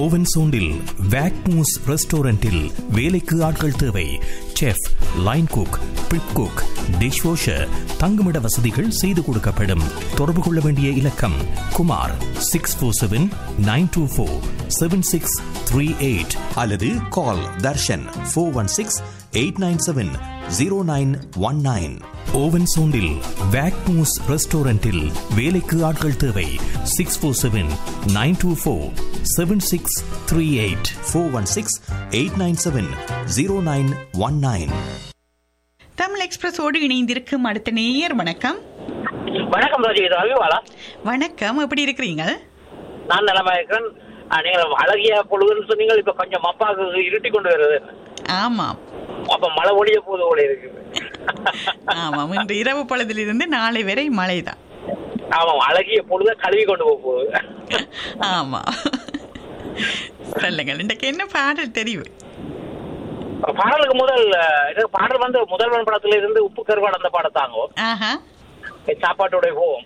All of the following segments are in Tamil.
ஓவன் சோண்டில் வேக்மூஸ் ரெஸ்டாரண்டில் வேலைக்கு ஆட்கள் தேவை. Chef, line cook, prep cook, dish washer, தங்குமிட வசதிகள் செய்து கொடுக்கப்படும். தொடர்பு கொள்ள வேண்டிய இலக்கம் குமார் 647-924-7638 அல்லது கால் தர்ஷன் 416-897-0919. ஓவன் சோண்டில் வேக்மூஸ் ரெஸ்டாரண்டில் வேலைக்கு ஆட்கள் தேவை. 647-924-7638 416-897-0919. தமிழ் எக்ஸ்பிரஸோடு இணைந்திருக்கும் அடுத்த நேயர். வணக்கம். வணக்கம் ராஜி, இது அவிவாலா. வணக்கம், எப்படி இருக்கிறீங்க? நான் நலமா இருக்கிறேன். நீங்கள் அழகிய பொழுதுன்னு சொன்னீங்க, இப்ப கொஞ்சம் அப்பாவுக்கு இருட்டி கொண்டு வருது. ஆமாம், அப்ப மழை ஒழிய போது போல இருக்குது. ஆமாம், இன்று இரவு பொழுதிலிருந்து நாளை வரை மழைதான். ஆமாம், அழகிய பொழுத கழுவி கொண்டு போகுது. ஆமா, சொல்லுங்கள், இன்றைக்கு என்ன பாடல் தெரியும்? பாடலுக்கு பாடல் வந்து முதல்வன் படத்துல இருந்து உப்பு கருவாடு அந்த பாடத்தாங்க. சாப்பாட்டோட போவோம்.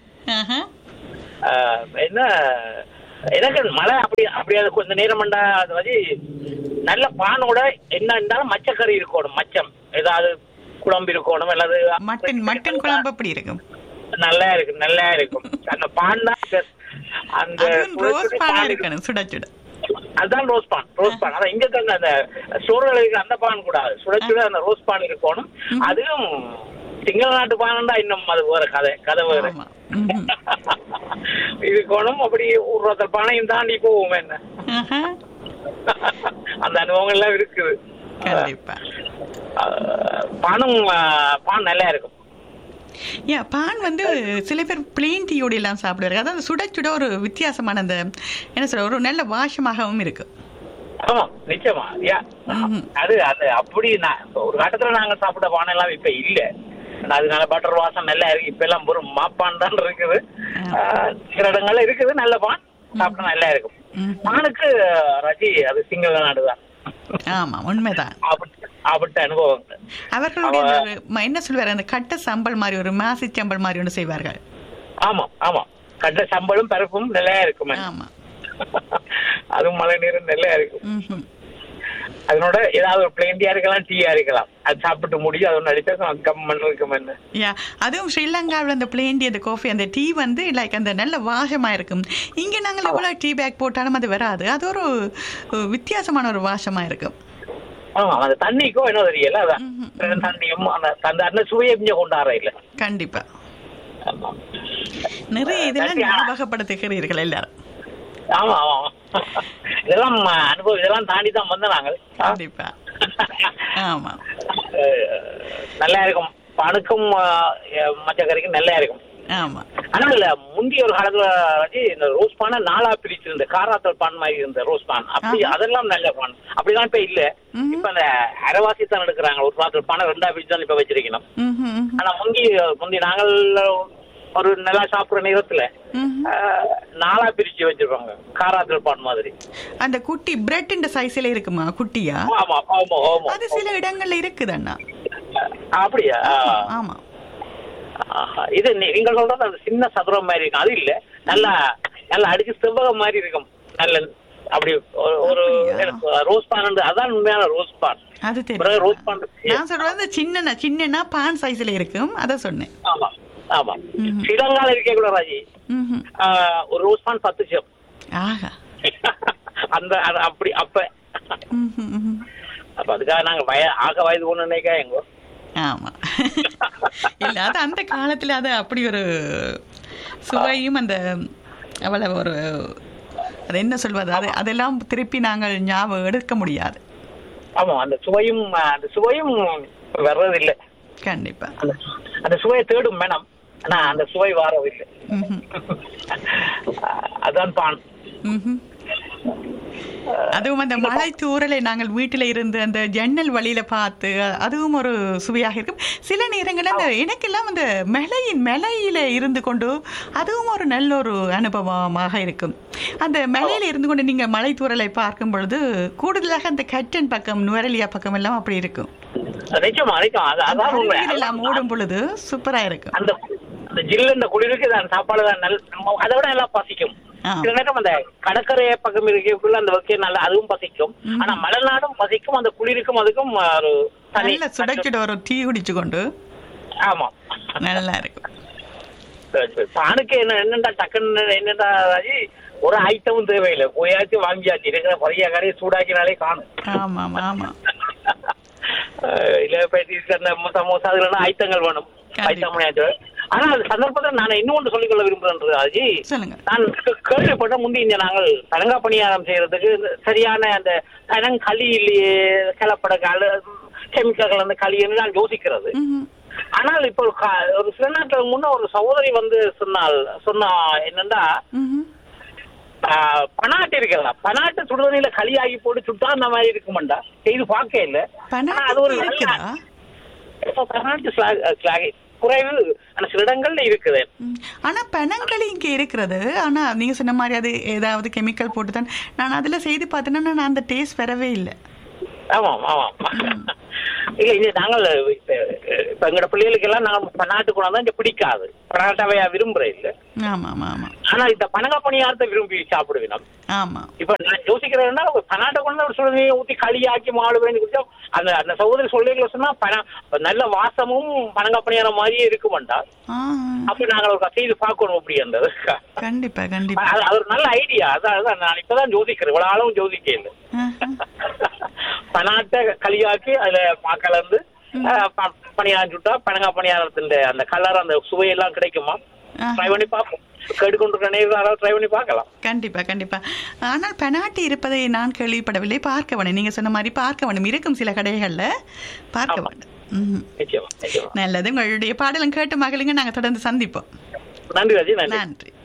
என்ன எனக்கு மழை அப்படியாது கொஞ்ச நேரம் நல்ல பானோட என்ன இருந்தாலும் மச்சக்கறி இருக்கணும். மச்சம் ஏதாவது குழம்பு இருக்கணும். அல்லது மட்டன் குழம்பு அப்படி இருக்கும். நல்லா இருக்கும். அந்த பான் தான் அந்த சுட சுட அதுதான் ரோஸ் பான். அதான் இங்க அந்த சோறுகள் இருக்கிற அந்த பான் கூடாது. சுட சுட அந்த ரோஸ் பான் இருக்கணும். அதுவும் சிங்கள நாட்டு பான் தான் இன்னும் அது வேற கதை வேற இருக்கணும். அப்படி ஒரு பானையும் தாண்டி போவோம். என்ன அந்த அனுபவங்கள் எல்லாம் இருக்குது. பான் நல்லா இருக்கும். பான் வந்து சில பேர் பிளேன் டீயோட எல்லாம் சாப்பிடுவாங்க. அதாவது சுட சுட ஒரு வித்தியாசமான அந்த என்ன சொல்ற ஒரு நல்ல வாசமாகவும் இருக்கு. ஆமா, நிச்சயமா. அது அப்படி ஒரு கட்டத்துல நாங்க சாப்பிட்ட பானை எல்லாம் இப்ப இல்ல. அதனால பட்டர் வாசம் நல்லா இருக்கு. இப்ப எல்லாம் ஒரு மாப்பான் தான் இருக்குது. சில இடங்கள்ல இருக்குது நல்ல பான், சாப்பிட்டா நல்லா இருக்கும். பானுக்கு ரஜி அது சிங்கள நாடுதான். ஆமா, உண்மைதான். அப்பட்ட அனுபவம். அவர்களுடைய என்ன சொல்வாரு, அந்த கட்ட சம்பல் மாதிரி ஒரு மாசி சம்பல் மாதிரி ஒன்று செய்வார்கள். ஆமா, கட்ட சம்பளும் பருப்பும் நல்லா இருக்கும். ஆமா, அதுவும் மழை நீரும் நல்லா இருக்கும். அதனோட ஏதாவது ஒரு பிளேண்டியா இருக்கலாம், டீயா இருக்கலாம். அது சாப்பிட்டு முடியும். அது ஒன்று அடிச்சா கம்மன் இருக்கும். அதுவும் ஸ்ரீலங்காவில் அந்த பிளேண்டி அந்த காஃபி அந்த டீ வந்து லைக் அந்த நல்ல வாசமா இருக்கும். இங்க நாங்கள் எவ்வளவு டீ பேக் போட்டாலும் அது வராது. அது ஒரு வித்தியாசமான ஒரு வாசமா இருக்கும். அந்த தண்ணிக்கும் என்ன தெரியல, தண்ணியும் அந்த சுவையை கொண்டாட இல்ல. கண்டிப்பா நிறைய இதெல்லாம் ஞாபகப்படுத்துகிறீர்கள் எல்லாரும். ஆமா, இதெல்லாம் அனுபவம், இதெல்லாம் தாண்டி தான் வந்த நாங்கள். கண்டிப்பா. ஆமா, நல்லா இருக்கும். பணுக்கும் மச்சக்கறிக்கும் நல்லா இருக்கும். ஆமா, ஆனா இல்ல முந்தைய ஒரு காலத்துல வச்சு இந்த ரோஸ் பானை 4 பிரிச்சிருந்த காராத்தல் பான் மாதிரி இருந்த ரோஸ் பான் அப்படி அதெல்லாம் நல்ல பான். அப்படிதான் இப்ப இல்ல. இப்ப அந்த அரைவாசி தான் எடுக்கிறாங்க. ஒரு காலத்துல பானை 2 பிரிச்சு தான் இப்ப வச்சிருக்கணும். ஆனா முந்தி நாங்கள் ஒரு நல்லா சாப்பிடுற நேரத்துல 4 பிரிச்சு வச்சிருப்பாங்க காராத்தல் பான் மாதிரி. அந்த குட்டி பிரெட் இந்த சைஸ்ல இருக்குமா குட்டியா? ஆமா, அது சில இடங்கள்ல இருக்குதண்ணா. அப்படியா? ஆமா, இது நீங்க சொல்றது அந்த சின்ன சதுரம் மாதிரி இருக்கும். அது இல்ல, நல்லா அடிச்சு செவ்வகம் மாதிரி இருக்கும். நல்ல அப்படி ஒரு ரோஸ் பான். அதான் உண்மையான ரோஸ் பான். அது தெரியும். ரோஸ் பான் நான் சொல்றது சின்ன பான் சைஸ்ல இருக்கும். அத சொன்னேன். ஆமா, ஸ்ரீலங்கால இருக்கே கூட ராஜி ஒரு ரோஸ் பான் 10 ஜம். அந்த அப்படி அப்ப அதுக்காக நாங்க வயது ஒண்ணு நினைக்கா எங்க. ஆமா, இல்ல அது அந்த காலத்துல அது அப்படி ஒரு சுவையும் அந்த அவ்வளவு ஒரு அது என்ன சொல்வது, அதெல்லாம் திருப்பி நாங்கள் ஞாபகம் எடுக்க முடியாது. ஆமா, அந்த சுவையும் வர்றதில்லை. கண்டிப்பா அந்த சுவையை தேடும் மேடம். ஆனா அந்த சுவை வரவில்லை. அதான் பான். அதுவும் அந்த மழை தூறலை நாங்கள் வீட்டில இருந்து அந்த ஜன்னல் வழியில பார்த்து அதுவும் ஒரு சுவையாக இருக்கும். சில நேரங்களில் அந்த எனக்கெல்லாம் அந்த மலையில இருந்து கொண்டு அதுவும் ஒரு நல்ல ஒரு அனுபவமாக இருக்கும். அந்த மலையில இருந்து கொண்டு நீங்க மழை தூறலை பார்க்கும் பொழுது கூடுதலாக அந்த கட்டன் பக்கம் நுவரெலியா பக்கம் எல்லாம் அப்படி இருக்கும். எல்லாம் மூடும் பொழுது சூப்பரா இருக்கும். அந்த ஜில்லுன்ற குளிருக்கு தான் சாப்பாடு தான் அதை விட நல்லா பசிக்கும். சில நேரம் அந்த கடற்கரை பக்கம் இருக்கக்குள்ள அந்த வகையை நல்லா அதுவும் பசிக்கும். ஆனா மலைநாடும் பசிக்கும், அந்த குளிருக்கும் அதுக்கும் ஒரு சுடக்கிட ஒரு டீ குடிச்சு கொண்டு. ஆமா, நல்லா இருக்கும். பானுக்கு என்னண்டா டக்குன்னு என்னண்டா ஒரு ஐட்டமும் தேவையில்லை, போயாச்சும் வாங்கியாச்சு இருக்கிற பழைய கரையை சூடாக்கினாலே காணும். ஆமா ஆமா இல்ல சமோசா அதுல ஐட்டங்கள் வேணும். ஆனா அது சந்தர்ப்பத்தில் நான் இன்னொன்று சொல்லிக்கொள்ள விரும்புறேன். நான் கேள்விப்பட்ட முந்தைய நாங்கள் பனங்கா பணியாரம் செய்யறதுக்கு சரியான அந்த பனங்களி கலப்பட கெமிக்கல்கள் அந்த களின்னு நான் யோசிக்கிறது. ஆனால் இப்போ ஒரு சில நாட்களுக்கு முன்ன ஒரு சகோதரி வந்து சொன்னா என்னன்னா, பனாட்டு இருக்கல, பனாட்டு சுடுதண்ணில களி ஆகி போட்டு சுட்டா அந்த மாதிரி இருக்குமாண்டா, செய்து பார்க்க இல்ல. அது ஒரு பனாட்டு குறைவு சில இடங்கள்ல இருக்குது. ஆனா பனங்களி இங்க இருக்கிறது. ஆனா நீங்க சொன்ன மாதிரி அது ஏதாவது கெமிக்கல் போட்டுதான். நான் அதுல செய்து பார்த்தேன்னா நான் அந்த டேஸ்ட் வரவே இல்லை. ஆமா ஆமா இல்ல இது நாங்கள் இப்ப எங்களோட பிள்ளைகளுக்கு எல்லாம் நாங்க பன்னாட்டு குணம் தான் பிடிக்காது, பனாட்டாவையா விரும்புற இல்ல. ஆனா இந்த பனங்கா பணியாரத்தை விரும்பி சாப்பிடுவேன். ஆமா, இப்ப நான் யோசிக்கிறேன்னா பனாட்ட குணம் சுடுதண்ணியை ஊத்தி களியாக்கி மாடு வேண்டி குடிச்சா அந்த சகோதரி சொல்லிகளை சொன்னா நல்ல வாசமும் பனங்கா பணியாரம் மாதிரியே இருக்குமாண்டா. அப்ப நாங்கள் ஒரு செய்து பார்க்கணும் அப்படி இருந்தது. கண்டிப்பா கண்டிப்பா அது ஒரு நல்ல ஐடியா. அதான் நான் இப்பதான் யோசிக்கிறேன், இவ்வளவு ஆளும் யோசிக்க இல்லை. பனாட்டை களியாக்கி அதுல கலந்து பணியாரம் சுட்டா பனங்கா பணியாரத்தின் அந்த கலர் அந்த சுவையெல்லாம் கிடைக்குமா? ட்ரை பண்ணி பார்ப்போம். ட்ரை பண்ணி பார்க்கலாம். கண்டிப்பா கண்டிப்பா. ஆனால் பெனாட்டி இருப்பதை நான் கேள்விப்படவில்லை. பார்க்க வேணும், நீங்க சொன்ன மாதிரி பார்க்க வேணும். இருக்கும் சில கடைகள்ல பார்க்க வேண்டும். நல்லது, உங்களுடைய பாடலும் கேட்டு மகளுங்க. நாங்க தொடர்ந்து சந்திப்போம். நன்றி ராஜி. நன்றி.